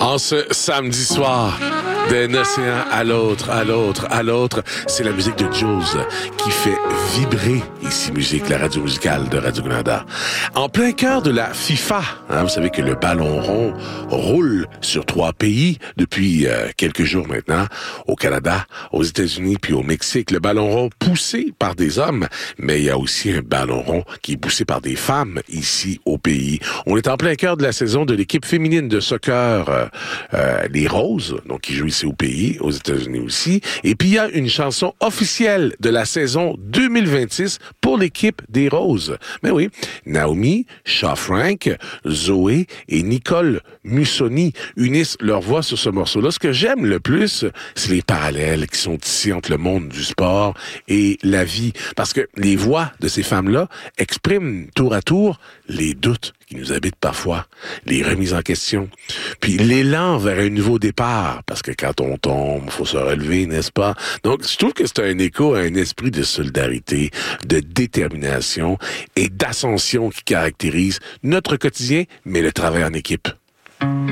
En ce samedi soir, d'un océan à l'autre, c'est la musique de Jules qui fait vibrer ici Musique, la radio musicale de Radio-Canada. En plein cœur de la FIFA, vous savez que le ballon rond roule sur 3 pays depuis quelques jours maintenant, au Canada, aux États-Unis puis au Mexique. Le ballon rond poussé par des hommes, mais il y a aussi un ballon rond qui est poussé par des femmes ici au pays. On est en plein cœur de la saison de l'équipe féminine de soccer, les Roses, donc qui joue ici au pays, aux États-Unis aussi. Et puis il y a une chanson officielle de la saison 2026 pour l'équipe des Roses. Mais oui, Naomi, Shaw-Frank, Zoé et Nicole Mussoni unissent leurs voix sur ce morceau-là. Ce que j'aime le plus, c'est les parallèles qui sont ici entre le monde du sport et la vie. Parce que les voix de ces femmes-là expriment tour à tour les doutes qui nous habitent parfois, les remises en question, puis l'élan vers un nouveau départ, parce que quand on tombe, faut se relever, n'est-ce pas? Donc, je trouve que c'est un écho à un esprit de solidarité, de détermination et d'ascension qui caractérise notre quotidien, mais le travail en équipe.